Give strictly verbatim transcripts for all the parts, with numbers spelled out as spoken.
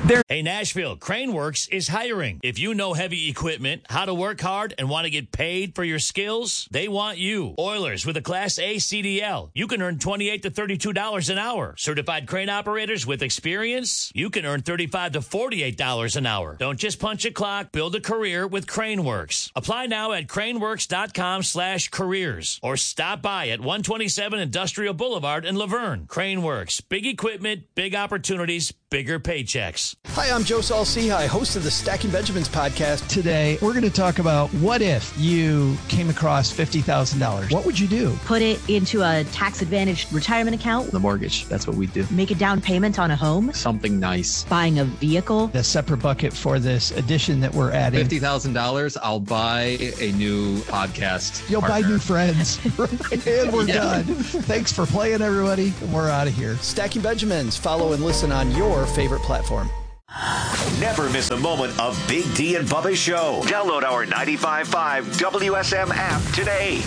They're- hey, Nashville, Craneworks is hiring. If you know heavy equipment, how to work hard, and want to get paid for your skills, they want you. Oilers with a Class A C D L. You can earn twenty-eight to thirty-two dollars an hour. Certified crane operators with experience, you can earn thirty-five to forty-eight dollars an hour. Don't just punch a clock, build a career with Craneworks. Apply now at craneworks.com slash careers or stop by at one twenty-seven Industrial Boulevard in Laverne. Craneworks, big equipment, big opportunities, bigger paychecks. Hi, I'm Joe Saul-Sehy, host of the Stacking Benjamins podcast. Today, we're going to talk about what if you came across fifty thousand dollars. What would you do? Put it into a tax-advantaged retirement account. The mortgage, that's what we do. Make a down payment on a home. Something nice. Buying a vehicle. A separate bucket for this addition that we're adding. fifty thousand dollars, I'll buy a new podcast You'll partner. buy new friends. And we're Yeah. done. Thanks for playing, everybody. We're out of here. Stacking Benjamins. Follow and listen on your favorite platform. Never miss a moment of Big D and Bubba's show. Download our ninety-five point five W S M app today.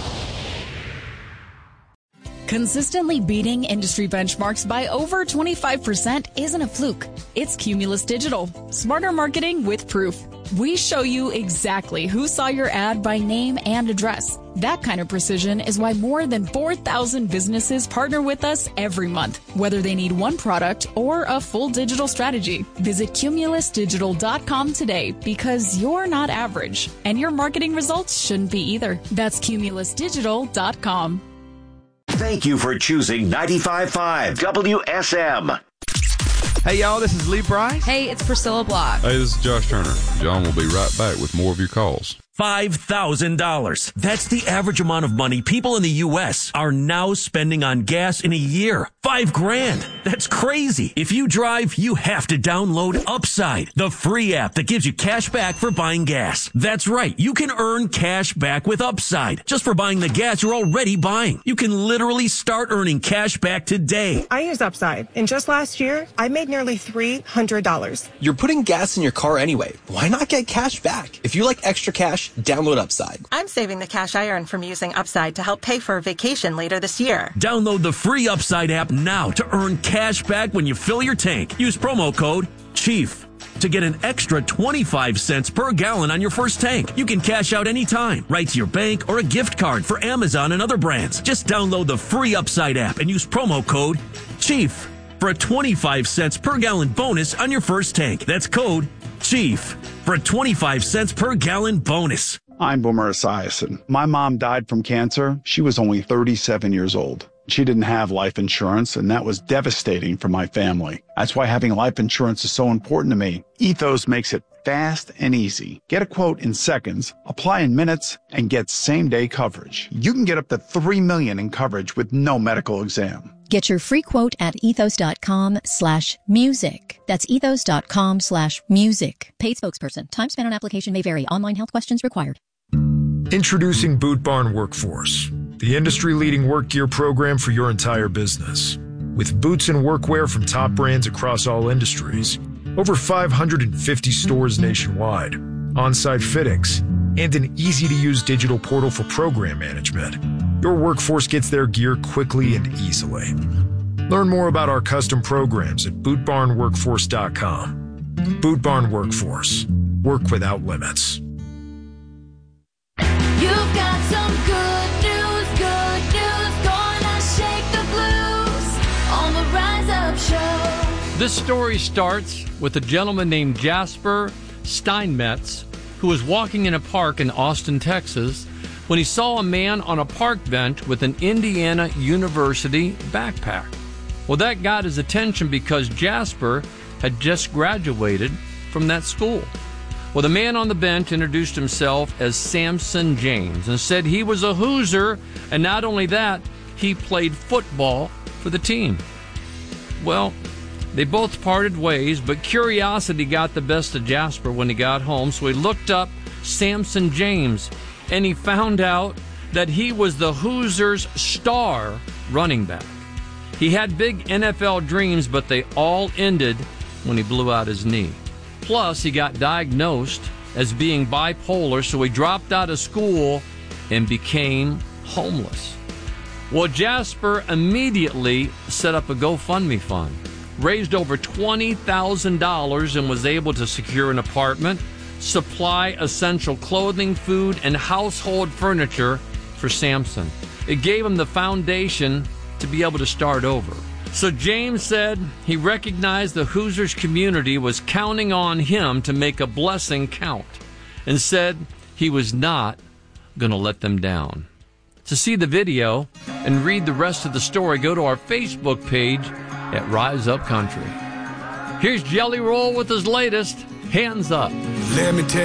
Consistently beating industry benchmarks by over twenty-five percent isn't a fluke. It's Cumulus Digital. Smarter marketing with proof. We show you exactly who saw your ad by name and address. That kind of precision is why more than four thousand businesses partner with us every month, whether they need one product or a full digital strategy. Visit cumulus digital dot com today because you're not average, and your marketing results shouldn't be either. That's cumulus digital dot com. Thank you for choosing ninety-five point five W S M. Hey, y'all, this is Lee Bryce. Hey, it's Priscilla Block. Hey, this is Josh Turner. John will be right back with more of your calls. five thousand dollars. That's the average amount of money people in the U S are now spending on gas in a year. Five grand. That's crazy. If you drive, you have to download Upside, the free app that gives you cash back for buying gas. That's right. You can earn cash back with Upside just for buying the gas you're already buying. You can literally start earning cash back today. I use Upside, and just last year, I made nearly three hundred dollars. You're putting gas in your car anyway. Why not get cash back? If you like extra cash, download Upside. I'm saving the cash I earn from using Upside to help pay for a vacation later this year. Download the free Upside app now to earn cash back when you fill your tank. Use promo code CHIEF to get an extra twenty-five cents per gallon on your first tank. You can cash out anytime, right to your bank or a gift card for Amazon and other brands. Just download the free Upside app and use promo code CHIEF for a twenty-five cents per gallon bonus on your first tank. That's code CHIEF for a twenty-five cents per gallon bonus. I'm Boomer Esiason. My mom died from cancer. She was only thirty-seven years old. She didn't have life insurance, and that was devastating for my family. That's why having life insurance is so important to me. Ethos makes it fast and easy. Get a quote in seconds, apply in minutes, and get same-day coverage. You can get up to three million dollars in coverage with no medical exam. Get your free quote at ethos.com slash music. That's ethos.com slash music. Paid spokesperson. Time spent on application may vary. Online health questions required. Introducing Boot Barn Workforce, the industry-leading work gear program for your entire business. With boots and workwear from top brands across all industries, over five hundred fifty stores nationwide, on-site fittings, and an easy-to-use digital portal for program management, your workforce gets their gear quickly and easily. Learn more about our custom programs at boot barn workforce dot com. Boot Barn Workforce. Work without limits. You've got some good news, good news, gonna shake the blues on the Rise Up Show. This story starts with a gentleman named Jasper Steinmetz who was walking in a park in Austin, Texas, when he saw a man on a park bench with an Indiana University backpack. Well, that got his attention because Jasper had just graduated from that school. Well, the man on the bench introduced himself as Samson James and said he was a Hoosier, and not only that, he played football for the team. Well, they both parted ways, but curiosity got the best of Jasper when he got home, so he looked up Samson James, and he found out that he was the Hoosiers' star running back. He had big N F L dreams, but they all ended when he blew out his knee. Plus, he got diagnosed as being bipolar, so he dropped out of school and became homeless. Well, Jasper immediately set up a GoFundMe fund. raised over twenty thousand dollars and was able to secure an apartment, supply essential clothing, food, and household furniture for Samson. It gave him the foundation to be able to start over. So James said he recognized the Hoosiers community was counting on him to make a blessing count, and said he was not going to let them down. To see the video and read the rest of the story, go to our Facebook page at Rise Up Country. Here's Jelly Roll with his latest, Hands Up. Let me tell